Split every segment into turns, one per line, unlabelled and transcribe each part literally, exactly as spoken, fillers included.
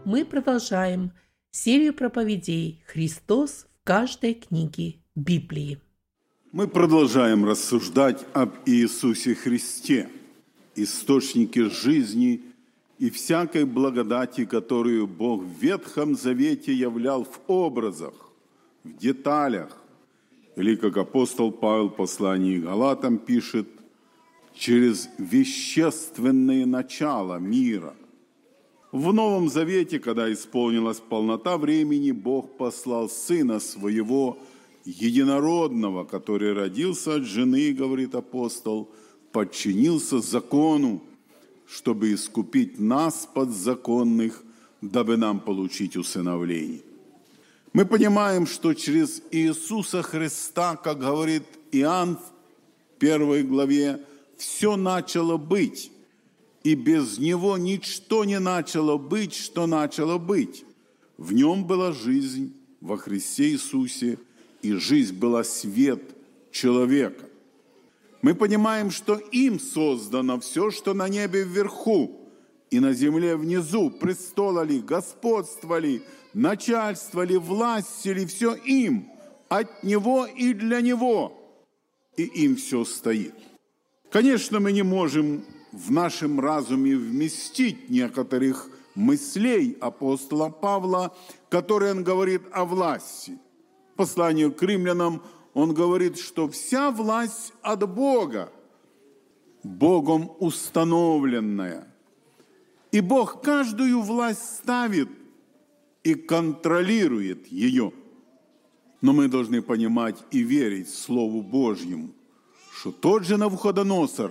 мы продолжаем серию проповедей «Христос в каждой книге Библии».
Мы продолжаем рассуждать об Иисусе Христе, источнике жизни и всякой благодати, которую Бог в Ветхом Завете являл в образах, в деталях, или, как апостол Павел в послании к Галатам пишет, через вещественные начала мира. В Новом Завете, когда исполнилась полнота времени, Бог послал Сына Своего Единородного, который родился от жены, говорит апостол, подчинился закону, чтобы искупить нас, подзаконных, дабы нам получить усыновление. Мы понимаем, что через Иисуса Христа, как говорит Иоанн в первой главе, все начало быть, и без Него ничто не начало быть, что начало быть. В Нем была жизнь, во Христе Иисусе, и жизнь была свет человека. Мы понимаем, что им создано все, что на небе вверху и на земле внизу, престола ли, господство ли, начальство ли, власть ли, все им, от Него и для Него, и им все стоит. Конечно, мы не можем в нашем разуме вместить некоторых мыслей апостола Павла, которые он говорит о власти. В послании к римлянам он говорит, что вся власть от Бога, Богом установленная. И Бог каждую власть ставит и контролирует ее. Но мы должны понимать и верить Слову Божьему, что тот же Навуходоносор,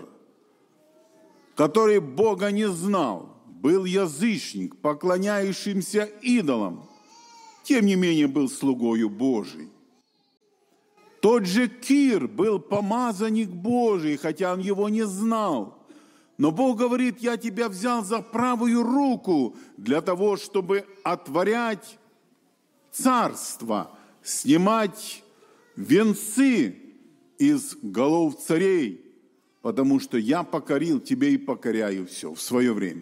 который Бога не знал, был язычник, поклоняющимся идолам, тем не менее был слугою Божиим. Тот же Кир был помазанник Божий, хотя он его не знал. Но Бог говорит, я тебя взял за правую руку для того, чтобы отворять царство, снимать венцы из голов царей, потому что я покорил тебе и покоряю все в свое время.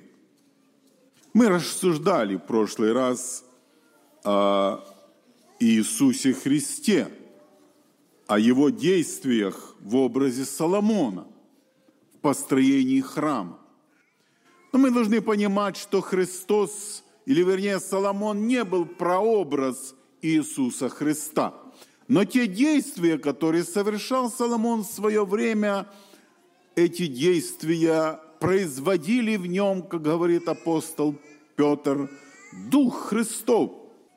Мы рассуждали в прошлый раз о Иисусе Христе, о Его действиях в образе Соломона, в построении храма. Но мы должны понимать, что Христос, или вернее Соломон, не был прообраз Иисуса Христа. Но те действия, которые совершал Соломон в свое время, эти действия производили в нем, как говорит апостол Петр, Дух Христов.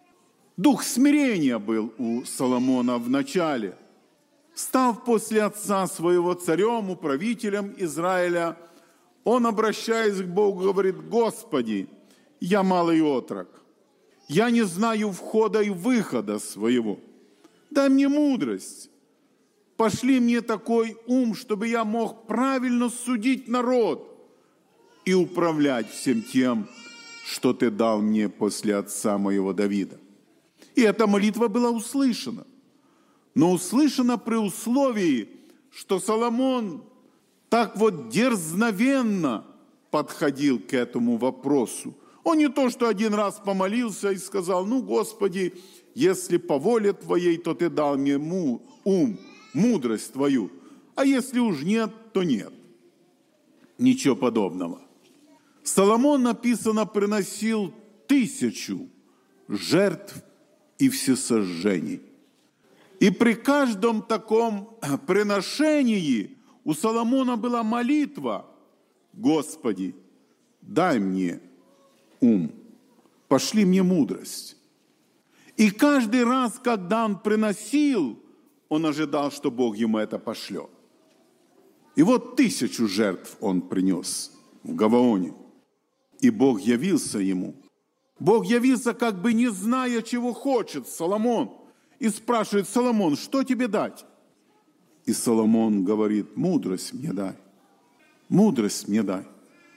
Дух смирения был у Соломона в начале. Став после отца своего царем, управителем Израиля, он, обращаясь к Богу, говорит: «Господи, я малый отрок, я не знаю входа и выхода своего. Дай мне мудрость, пошли мне такой ум, чтобы я мог правильно судить народ и управлять всем тем, что Ты дал мне после отца моего Давида». И эта молитва была услышана. Но услышана при условии, что Соломон так вот дерзновенно подходил к этому вопросу. Он не то, что один раз помолился и сказал: «Ну, Господи, если по воле Твоей, то Ты дал мне ум, мудрость Твою, а если уж нет, то нет». Ничего подобного. Соломон, написано, приносил тысячу жертв и всесожжений. И при каждом таком приношении у Соломона была молитва: «Господи, дай мне ум, пошли мне мудрость». И каждый раз, когда он приносил, он ожидал, что Бог ему это пошлет. И вот тысячу жертв он принес в Гаваоне. И Бог явился ему. Бог явился, как бы не зная, чего хочет Соломон. И спрашивает: «Соломон, что тебе дать?» И Соломон говорит: «Мудрость мне дай, мудрость мне дай».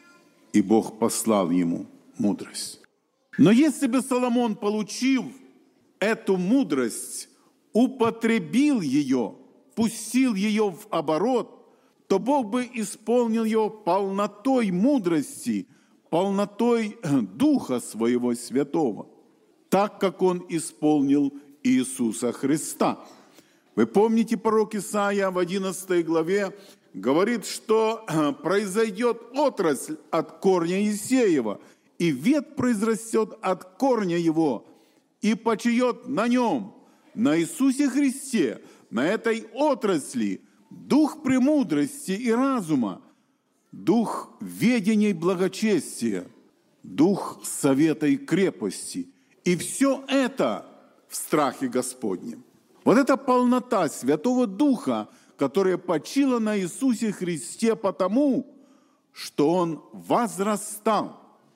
И Бог послал ему мудрость. Но если бы Соломон, получив эту мудрость, употребил ее, пустил ее в оборот, то Бог бы исполнил его полнотой мудрости, полнотой Духа Своего Святого, так как Он исполнил Иисуса Христа. Вы помните, пророк Исаия в одиннадцатой главе говорит, что произойдет отрасль от корня Иисеева, и ветвь произрастет от корня его, и почиет на нем, на Иисусе Христе, на этой отрасли, дух премудрости и разума, дух ведения и благочестия, дух совета и крепости. И все это в страхе Господнем. Вот эта полнота Святого Духа, которая почила на Иисусе Христе потому, что Он возрастал.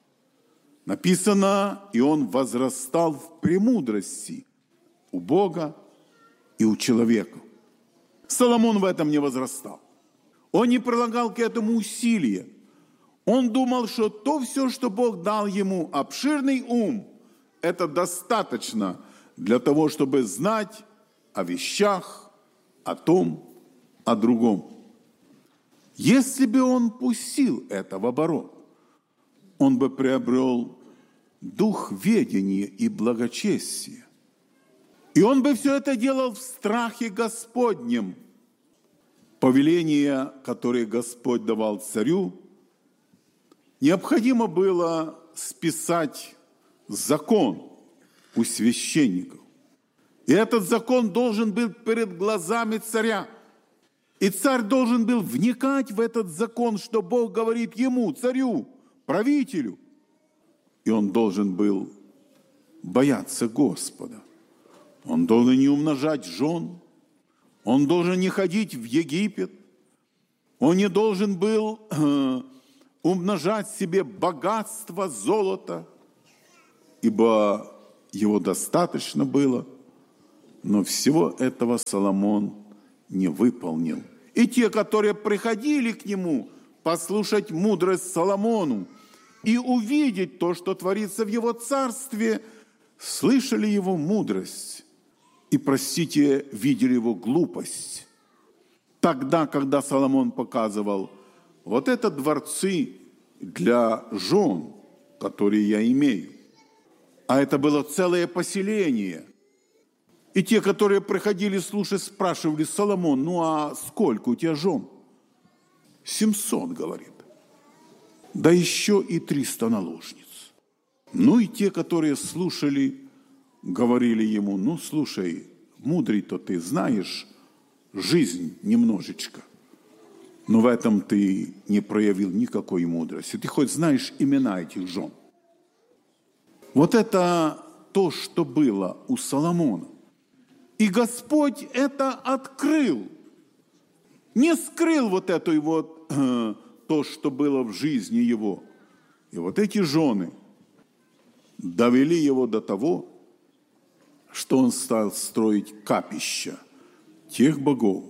Написано, и Он возрастал в премудрости у Бога и у человека. Соломон в этом не возрастал. Он не прилагал к этому усилия. Он думал, что то все, что Бог дал ему, обширный ум, это достаточно для того, чтобы знать о вещах, о том, о другом. Если бы он пустил это в оборот, он бы приобрел дух ведения и благочестия. И он бы все это делал в страхе Господнем. Повеление, которое Господь давал царю, необходимо было списать закон у священников. И этот закон должен был перед глазами царя. И царь должен был вникать в этот закон, что Бог говорит ему, царю, правителю. И он должен был бояться Господа. Он должен не умножать жен. Он должен не ходить в Египет. Он не должен был э, умножать себе богатство, золото, ибо его достаточно было. Но всего этого Соломон не выполнил. И те, которые приходили к нему послушать мудрость Соломону и увидеть то, что творится в его царстве, слышали его мудрость и, простите, видели его глупость. Тогда, когда Соломон показывал, вот это дворцы для жен, которые я имею, а это было целое поселение. И те, которые приходили слушать, спрашивали: Соломон, ну а сколько у тебя жен? семьсот, говорит. Да еще и триста наложниц. Ну и те, которые слушали, говорили ему: ну слушай, мудрый-то ты знаешь жизнь немножечко, но в этом ты не проявил никакой мудрости. Ты хоть знаешь имена этих жен. Вот это то, что было у Соломона. И Господь это открыл. Не скрыл вот это вот, э, то, что было в жизни его. И вот эти жены довели его до того, что он стал строить капища тех богов,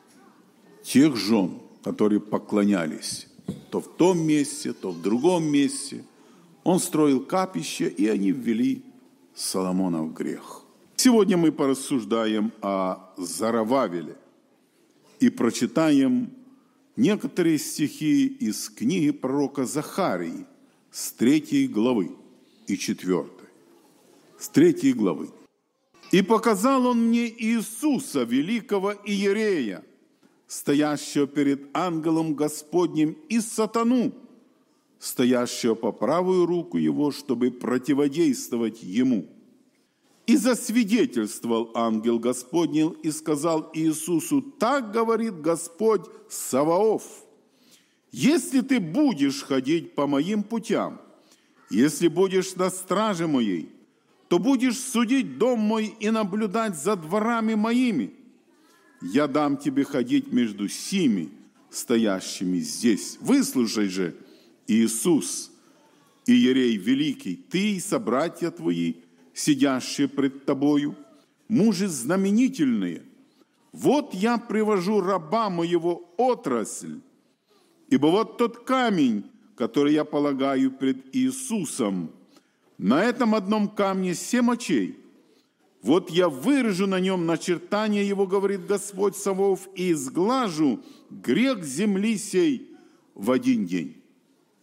тех жен, которые поклонялись то в том месте, то в другом месте. Он строил капища, и они ввели Соломона в грех. Сегодня мы порассуждаем о Зоровавеле и прочитаем некоторые стихи из книги пророка Захарии с третьей главы и четвертой. С третьей главы. «И показал он мне Иисуса, великого иерея, стоящего перед ангелом Господним, и сатану, стоящего по правую руку его, чтобы противодействовать ему. И засвидетельствовал ангел Господний и сказал Иисусу: так говорит Господь Саваоф: если ты будешь ходить по моим путям, если будешь на страже моей, то будешь судить дом мой и наблюдать за дворами моими. Я дам тебе ходить между сими, стоящими здесь. Выслушай же, Иисус, иерей великий, ты и собратья твои, сидящие пред тобою, мужи знаменительные. Вот я привожу раба моего отрасль, ибо вот тот камень, который я полагаю пред Иисусом, на этом одном камне семь очей. Вот я выражу на нем начертание его, говорит Господь Саваоф, и изглажу грех земли сей в один день.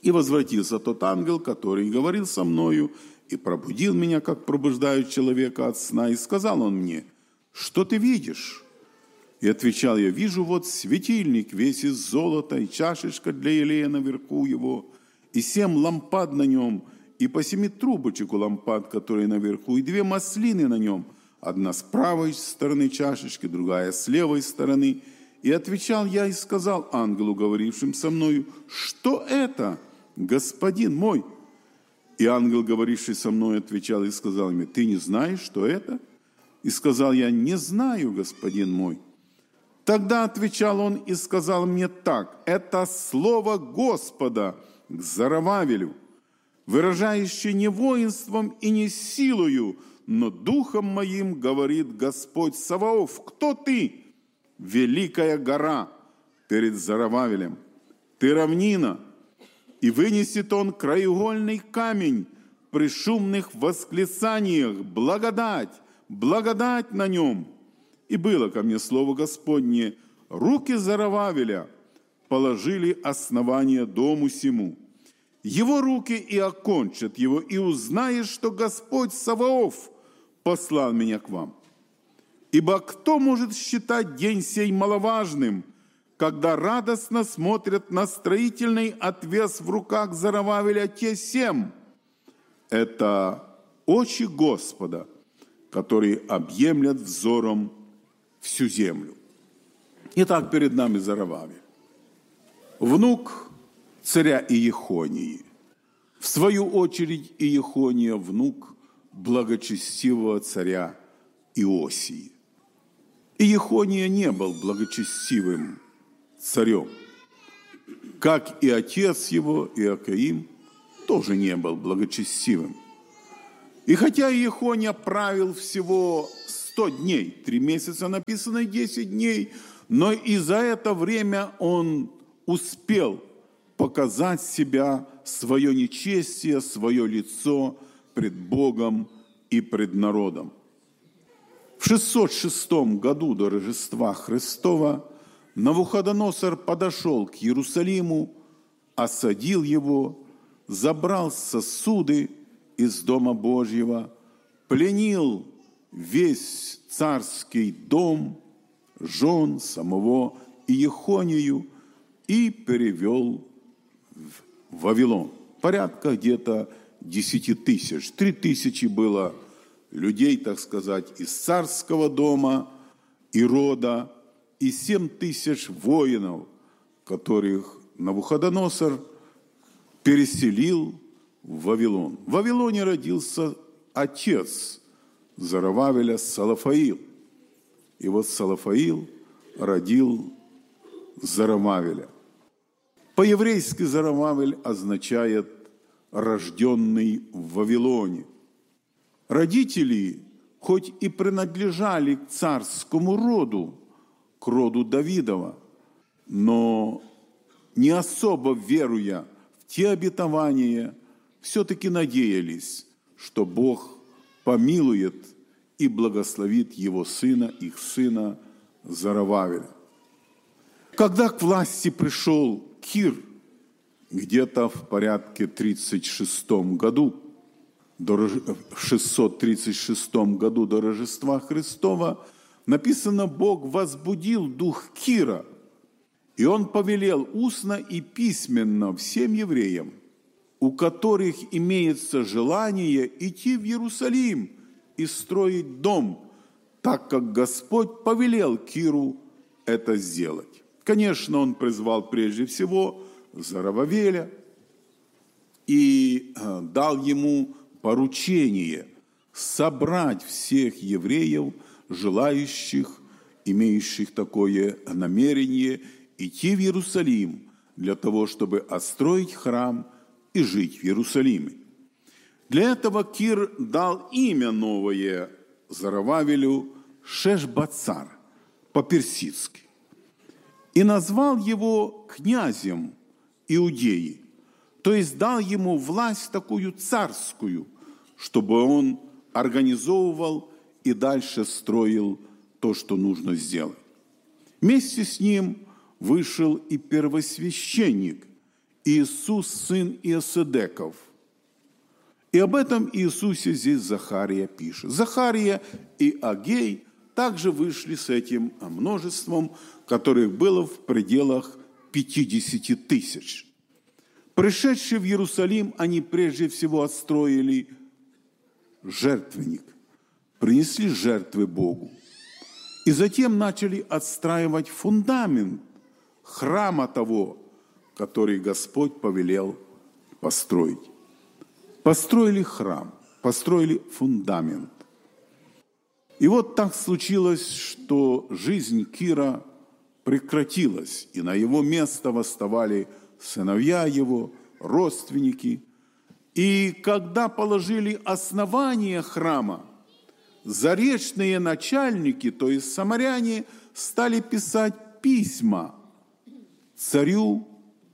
И возвратился тот ангел, который говорил со мною, и пробудил меня, как пробуждают человека от сна, и сказал он мне: что ты видишь? И отвечал я: вижу вот светильник весь из золота, и чашечка для елея наверху его, и семь лампад на нем, и по семи трубочек у лампад, которые наверху, и две маслины на нем, одна с правой стороны чашечки, другая с левой стороны. И отвечал я и сказал ангелу, говорившим со мною: что это, господин мой? И ангел, говоривший со мной, отвечал и сказал мне: ты не знаешь, что это? И сказал я: не знаю, господин мой. Тогда отвечал он и сказал мне так: это слово Господа к Зоровавелю, выражающее не воинством и не силою, но духом моим, говорит Господь Саваоф. Кто ты? Великая гора перед Зоровавелем. Ты равнина, и вынесет он краеугольный камень при шумных восклицаниях: благодать, благодать на нем. И было ко мне слово Господне: руки Зоровавеля положили основание дому сему. Его руки и окончат его, и узнаешь, что Господь Саваоф послал меня к вам. Ибо кто может считать день сей маловажным, когда радостно смотрят на строительный отвес в руках Зоровавеля те семь? Это очи Господа, которые объемлят взором всю землю. Итак, перед нами Зоровавель, внук царя Иехонии. В свою очередь Иехония внук благочестивого царя Иосии. Иехония не был благочестивым царем, как и отец его, Иакаим, тоже не был благочестивым. И хотя Иехония правил всего сто дней, три месяца написано десять дней, но и за это время он успел показать себя, свое нечестие, свое лицо пред Богом и пред народом. В шестьсот шестом году до Рождества Христова Навуходоносор подошел к Иерусалиму, осадил его, забрал сосуды из Дома Божьего, пленил весь царский дом, жен самого Иехонию и перевел в Вавилон. Порядка где-то десяти тысяч. Три тысячи было людей, так сказать, из царского дома и рода, и семь тысяч воинов, которых Навуходоносор переселил в Вавилон. В Вавилоне родился отец Зоровавеля Салафаил. И вот Салафаил родил Зоровавеля. По-еврейски Зоровавель означает «рожденный в Вавилоне». Родители, хоть и принадлежали к царскому роду, к роду Давидова, но не особо веруя в те обетования, все-таки надеялись, что Бог помилует и благословит его сына, их сына Зоровавеля. Когда к власти пришел Кир, где-то в порядке тридцать шестом году, в шестьсот тридцать шестом году до Рождества Христова, написано, Бог возбудил дух Кира, и он повелел устно и письменно всем евреям, у которых имеется желание идти в Иерусалим и строить дом, так как Господь повелел Киру это сделать. Конечно, он призвал прежде всего Зоровавеля и дал ему поручение собрать всех евреев, желающих, имеющих такое намерение, идти в Иерусалим для того, чтобы отстроить храм и жить в Иерусалиме. Для этого Кир дал имя новое Зоровавелю Шешбацар по-персидски и назвал его князем Иудеи, то есть дал ему власть такую царскую, чтобы он организовывал и дальше строил то, что нужно сделать. Вместе с ним вышел и первосвященник Иисус, сын Иосидеков. И об этом Иисусе здесь Захария пишет. Захария и Агей также вышли с этим множеством, которых было в пределах пятидесяти тысяч. Пришедшие в Иерусалим, они прежде всего отстроили жертвенник, принесли жертвы Богу. И затем начали отстраивать фундамент храма того, который Господь повелел построить. Построили храм, построили фундамент. И вот так случилось, что жизнь Кира прекратилась, и на его место восставали сыновья его, родственники. И когда положили основание храма, заречные начальники, то есть самаряне, стали писать письма царю,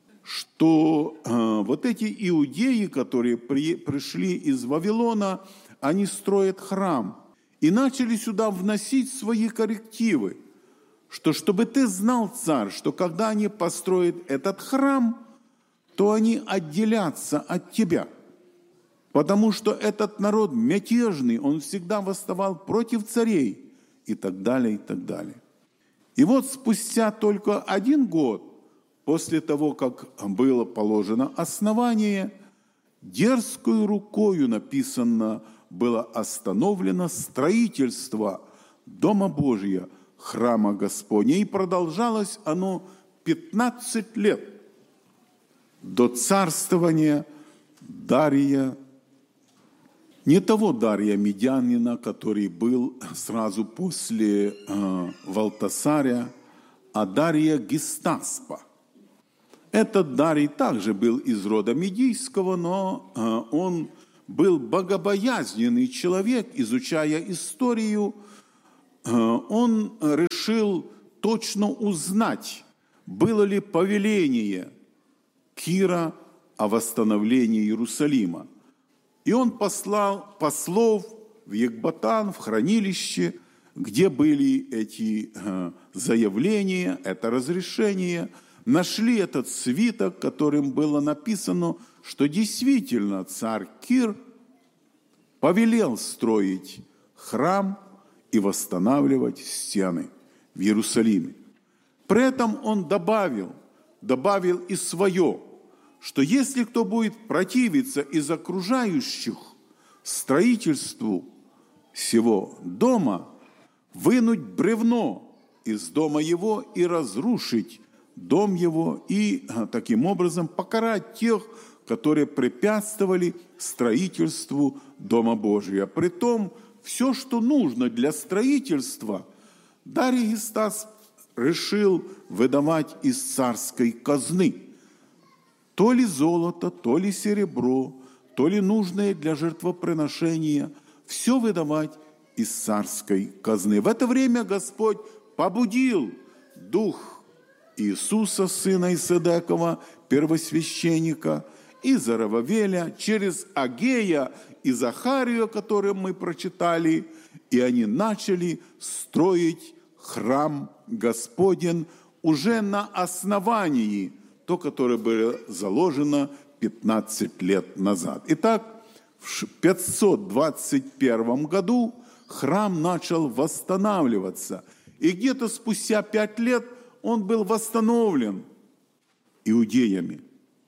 что э, вот эти иудеи, которые при, пришли из Вавилона, они строят храм. И начали сюда вносить свои коррективы, что чтобы ты знал, царь, что когда они построят этот храм, то они отделятся от тебя. Потому что этот народ мятежный, он всегда восставал против царей и так далее, и так далее. И вот спустя только один год, после того, как было положено основание, дерзкою рукою написано, было остановлено строительство Дома Божия, храма Господня. И продолжалось оно пятнадцать лет до царствования Дария, не того Дария Медянина, который был сразу после э, Валтасаря, а Дария Гестаспа. Этот Дарий также был из рода Медийского, но э, он был богобоязненный человек, изучая историю, э, он решил точно узнать, было ли повеление Кира о восстановлении Иерусалима. И он послал послов в Екбатан, в хранилище, где были эти э, заявления, это разрешение. Нашли этот свиток, которым было написано, что действительно царь Кир повелел строить храм и восстанавливать стены в Иерусалиме. При этом он добавил, добавил и свое, что если кто будет противиться из окружающих строительству сего дома, вынуть бревно из дома его и разрушить дом его, и таким образом покарать тех, которые препятствовали строительству Дома Божия. Притом, все, что нужно для строительства, Дарий Гестасп решил выдавать из царской казны. То ли золото, то ли серебро, то ли нужное для жертвоприношения, все выдавать из царской казны. В это время Господь побудил дух Иисуса, сына Иосидекова, первосвященника, и Зарававеля, через Агея и Захарию, которые мы прочитали, и они начали строить храм Господень уже на основании, то, которое было заложено пятнадцать лет назад. Итак, в пятьсот двадцать первом году храм начал восстанавливаться, и где-то спустя пять лет он был восстановлен иудеями.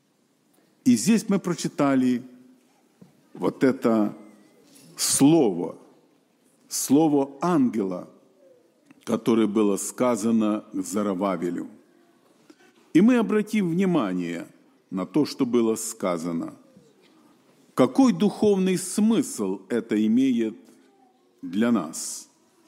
И здесь мы прочитали вот это слово, слово ангела, которое было сказано к Зарававелю. И мы обратим внимание на то, что было сказано. Какой духовный смысл это имеет для нас?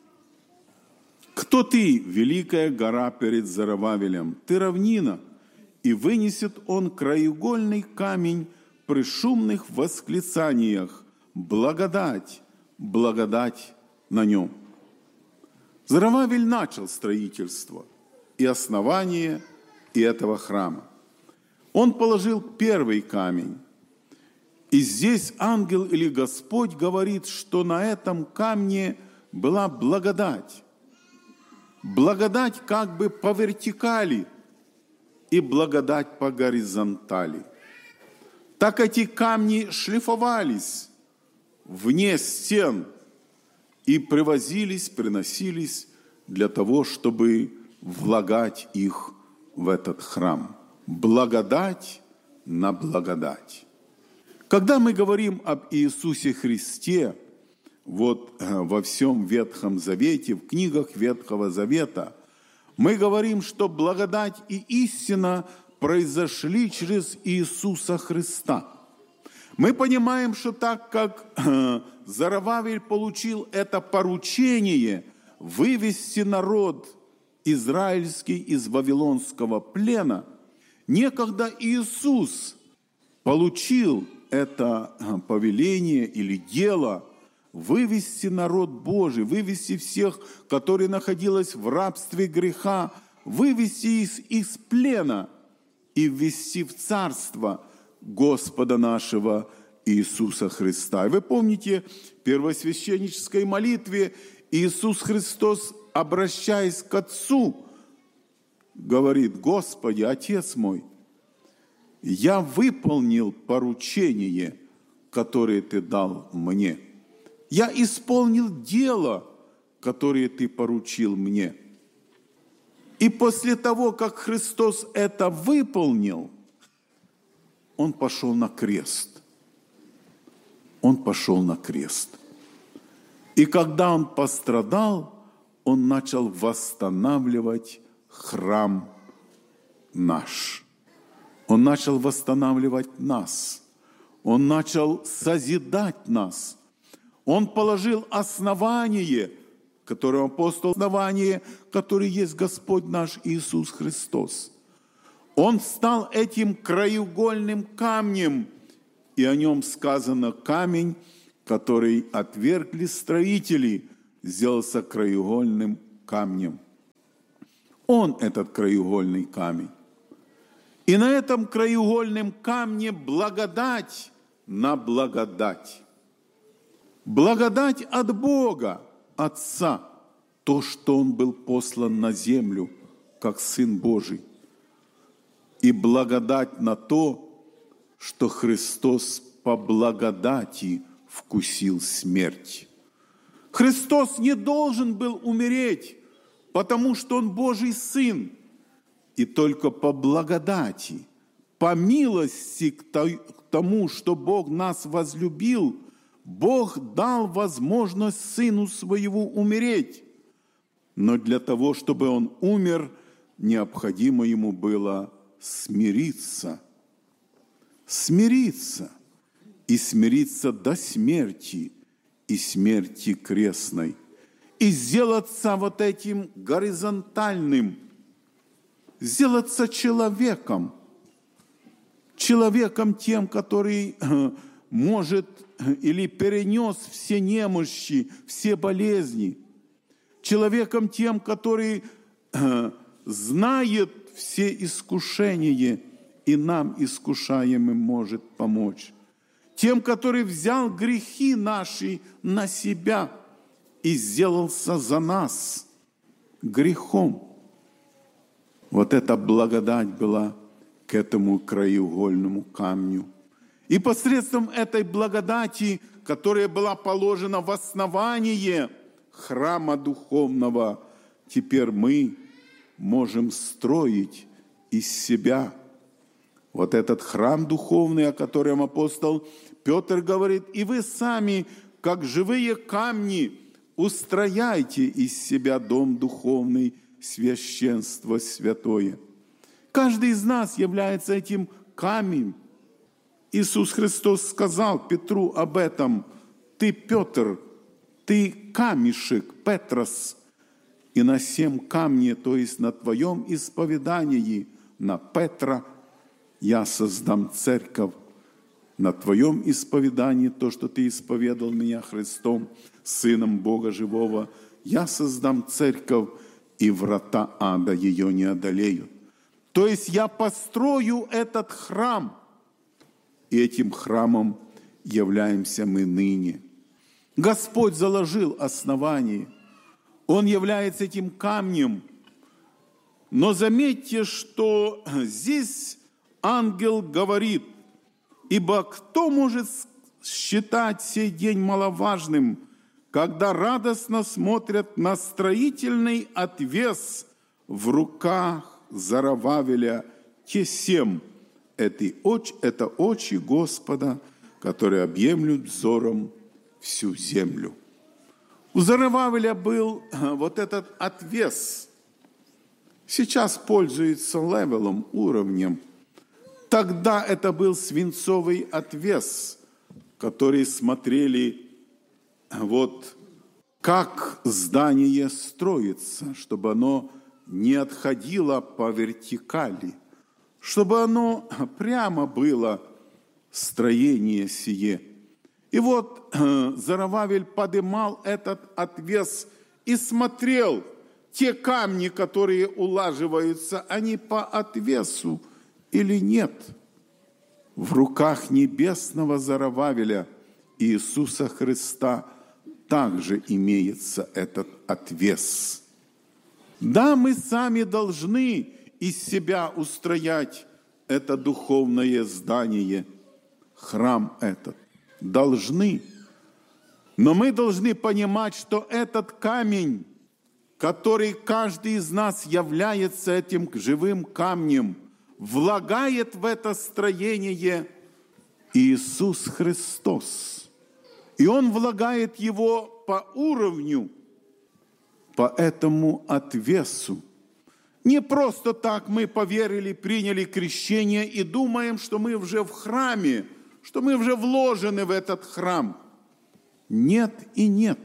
«Кто ты, великая гора перед Зарававелем? Ты равнина, и вынесет он краеугольный камень при шумных восклицаниях. Благодать, благодать на нем». Зарававель начал строительство и основание и этого храма. Он положил первый камень. И здесь ангел или Господь говорит, что на этом камне была благодать. Благодать как бы по вертикали и благодать по горизонтали. Так эти камни шлифовались вне стен и привозились, приносились для того, чтобы влагать их в этот храм. Благодать на благодать. Когда мы говорим об Иисусе Христе, вот во всем Ветхом Завете, в книгах Ветхого Завета, мы говорим, что благодать и истина произошли через Иисуса Христа. Мы понимаем, что так как Зоровавель получил это поручение вывести народ израильский из вавилонского плена, некогда Иисус получил это повеление или дело вывести народ Божий, вывести всех, которые находились в рабстве греха, вывести из, из плена и ввести в царство Господа нашего Иисуса Христа. И вы помните, в первосвященнической молитве Иисус Христос, обращаясь к Отцу, говорит: «Господи, Отец мой, я выполнил поручение, которое Ты дал мне. Я исполнил дело, которое Ты поручил мне». И после того, как Христос это выполнил, Он пошел на крест. Он пошел на крест. И когда Он пострадал, Он начал восстанавливать храм наш. Он начал восстанавливать нас. Он начал созидать нас. Он положил основание, которое апостол, основание, которое есть Господь наш Иисус Христос. Он стал этим краеугольным камнем, и о нем сказано: камень, который отвергли строители, сделался краеугольным камнем. Он этот краеугольный камень. И на этом краеугольном камне благодать на благодать. Благодать от Бога, Отца, то, что Он был послан на землю, как Сын Божий. И благодать на то, что Христос по благодати вкусил смерть. Христос не должен был умереть, потому что Он Божий Сын. И только по благодати, по милости к тому, что Бог нас возлюбил, Бог дал возможность Сыну Своему умереть. Но для того, чтобы Он умер, необходимо Ему было смириться. Смириться. И смириться до смерти, и смерти крестной. И сделаться вот этим горизонтальным, сделаться человеком. Человеком тем, который может или перенес все немощи, все болезни. Человеком тем, который знает все искушения и нам, искушаемым, может помочь. Тем, который взял грехи наши на себя и сделался за нас грехом. Вот эта благодать была к этому краеугольному камню. И посредством этой благодати, которая была положена в основание храма духовного, теперь мы можем строить из себя вот этот храм духовный, о котором апостол Петр говорит: «И вы сами, как живые камни, устрояйте из себя дом духовный, священство святое». Каждый из нас является этим камнем. Иисус Христос сказал Петру об этом: «Ты, Петр, ты камешек, Петрос, и на сем камне, то есть на твоем исповедании, на Петра, я создам церковь. На твоем исповедании, то, что ты исповедал меня Христом, Сыном Бога Живого, я создам церковь, и врата ада ее не одолеют». То есть я построю этот храм, и этим храмом являемся мы ныне. Господь заложил основание. Он является этим камнем. Но заметьте, что здесь ангел говорит: «Ибо кто может считать сей день маловажным, когда радостно смотрят на строительный отвес в руках Зоровавеля, те семь, это очи, это очи Господа, которые объемлют взором всю землю». У Зоровавеля был вот этот отвес. Сейчас пользуется левелом, уровнем. Тогда это был свинцовый отвес, который смотрели, вот как здание строится, чтобы оно не отходило по вертикали, чтобы оно прямо было, строение сие. И вот Зоровавель подымал этот отвес и смотрел, те камни, которые улаживаются, они по отвесу или нет. В руках небесного Зоровавеля Иисуса Христа также имеется этот отвес. Да, мы сами должны из себя устроять это духовное здание, храм этот. Должны. Но мы должны понимать, что этот камень, который каждый из нас является этим живым камнем, влагает в это строение Иисус Христос. И Он влагает его по уровню, по этому отвесу. Не просто так мы поверили, приняли крещение и думаем, что мы уже в храме, что мы уже вложены в этот храм. Нет и нет.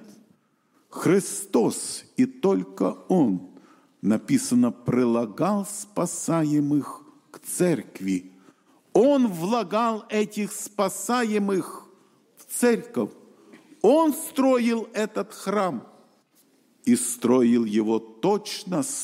Христос и только Он, написано, прилагал спасаемых к церкви. Он влагал этих спасаемых в церковь. Он строил этот храм и строил его точно